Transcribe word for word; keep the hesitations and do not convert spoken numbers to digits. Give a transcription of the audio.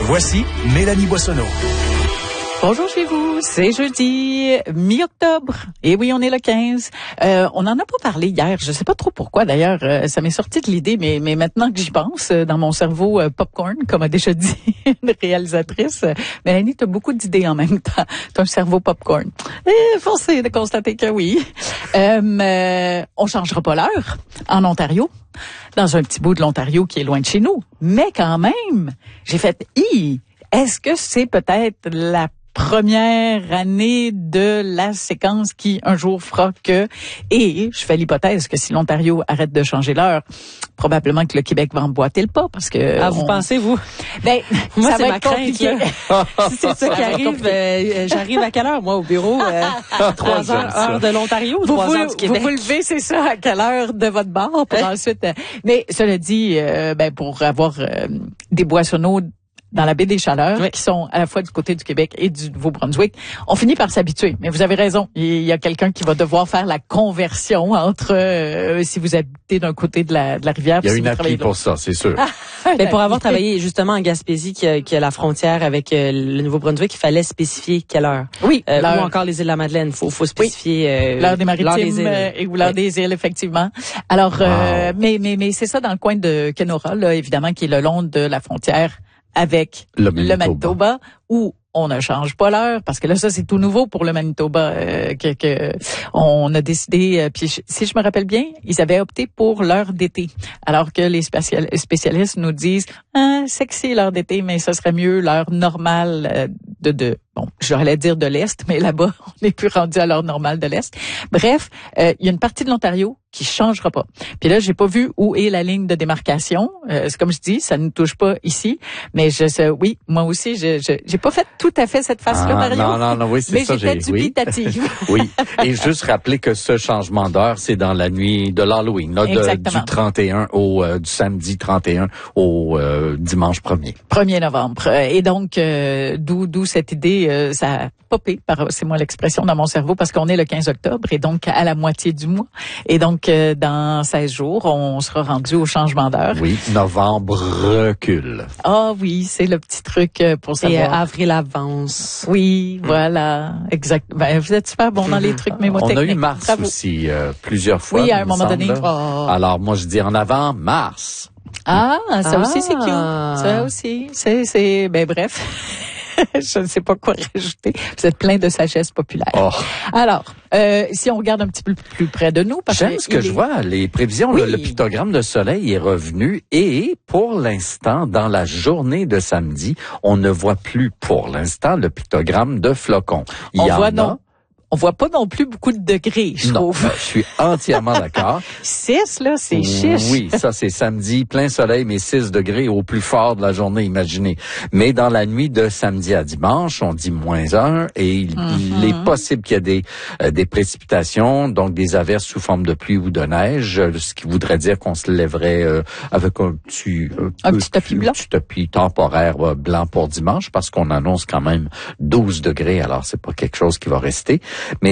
Voici Mélanie Boissonneau. Bonjour chez vous, c'est jeudi, mi-octobre. Et oui, on est le quinze. Euh, on n'en a pas parlé hier, je sais pas trop pourquoi d'ailleurs, euh, ça m'est sorti de l'idée, mais, mais maintenant que j'y pense, euh, dans mon cerveau euh, popcorn, comme a déjà dit une réalisatrice, euh, Mélanie, t'as beaucoup d'idées en même temps. T'as un cerveau popcorn. Et force est de constater que oui. Euh, euh, on changera pas l'heure en Ontario, dans un petit bout de l'Ontario qui est loin de chez nous. Mais quand même, j'ai fait, hi, est-ce que c'est peut-être la première année de la séquence qui un jour fera que, et je fais l'hypothèse que si l'Ontario arrête de changer l'heure, probablement que le Québec va emboîter le pas parce que... Ah, vous on... pensez, vous? Ben, moi, ça c'est va ma être compliqué. Si c'est ça qui arrive, euh, j'arrive à quelle heure, moi, au bureau? Euh, trois heures, heure de l'Ontario ou trois heures du Québec? Vous vous levez, c'est ça, à quelle heure de votre bar pour hein? ensuite... Euh, mais cela dit, euh, ben, pour avoir euh, des boissonneaux dans la baie des Chaleurs, oui. qui sont à la fois du côté du Québec et du Nouveau-Brunswick, on finit par s'habituer. Mais vous avez raison, il y a quelqu'un qui va devoir faire la conversion entre euh, si vous habitez d'un côté de la, de la rivière. Il y a si une appli pour ça, c'est sûr. Mais pour avoir travaillé justement en Gaspésie, qui a, qui a la frontière avec euh, le Nouveau-Brunswick, il fallait spécifier quelle heure. Oui. Euh, ou encore les îles de la Madeleine, faut, faut spécifier oui. euh, l'heure des maritimes l'heure des îles. Euh, et ou l'heure oui. des îles, effectivement. Alors, wow. euh, mais mais mais c'est ça dans le coin de Kenora, là, évidemment, qui est le long de la frontière avec le Manitoba, le Manitoba où on ne change pas l'heure, parce que là, ça, c'est tout nouveau pour le Manitoba, euh, que, que on a décidé, euh, puis je, si je me rappelle bien, ils avaient opté pour l'heure d'été, alors que les spécial, spécialistes nous disent, ah, sexy l'heure d'été, mais ce serait mieux l'heure normale euh, de, de, bon, j'allais dire de l'Est, mais là-bas, on n'est plus rendu à l'heure normale de l'Est. Bref, euh, il y a une partie de l'Ontario qui changera pas. Puis là, j'ai pas vu où est la ligne de démarcation. Euh, c'est comme je dis, ça ne touche pas ici, mais je sais, oui, moi aussi, je, je j'ai pas fait tout à fait cette face-là, ah, Mario. Non, non, non, oui, c'est mais ça. Mais j'étais dubitative. Oui. oui, et juste rappeler que ce changement d'heure, c'est dans la nuit de l'Halloween, là, de, du trente et un au euh, du samedi trente et un au euh, dimanche premier. premier novembre. Et donc, euh, d'où d'où cette idée, euh, ça a popé, par, c'est moi l'expression dans mon cerveau, parce qu'on est le quinze octobre et donc à la moitié du mois. Et donc, euh, dans seize jours, on sera rendu au changement d'heure. Oui, novembre recule. Ah oui, c'est le petit truc pour savoir. Et euh, avril avance. Oui, mmh. voilà, exact. Ben, vous êtes super bon dans les trucs mémotechniques. On a eu mars Bravo. aussi euh, plusieurs fois. Oui, à un moment semble. donné. Oh. Alors moi, je dis en avant, mars. Ah, ça ah. aussi c'est cute. Ça aussi, c'est c'est ben bref. Je ne sais pas quoi rajouter. Vous êtes plein de sagesse populaire. Oh. Alors, euh, si on regarde un petit peu plus près de nous... J'aime ce que je est... vois. Les prévisions, oui. le, le pictogramme de soleil est revenu et pour l'instant, dans la journée de samedi, on ne voit plus pour l'instant le pictogramme de flocons. Il on y voit en non. A, On voit pas non plus beaucoup de degrés, je non, trouve. Je suis entièrement d'accord. six, là, c'est chiche. Oui, ça, c'est samedi, plein soleil, mais six degrés au plus fort de la journée, imaginez. Mais dans la nuit de samedi à dimanche, on dit moins un, et il, mm-hmm. il est possible qu'il y ait des, euh, des précipitations, donc des averses sous forme de pluie ou de neige, ce qui voudrait dire qu'on se lèverait euh, avec un petit... Euh, un petit tapis blanc. Un petit tapis temporaire euh, blanc pour dimanche, parce qu'on annonce quand même douze degrés, alors c'est pas quelque chose qui va rester. Mais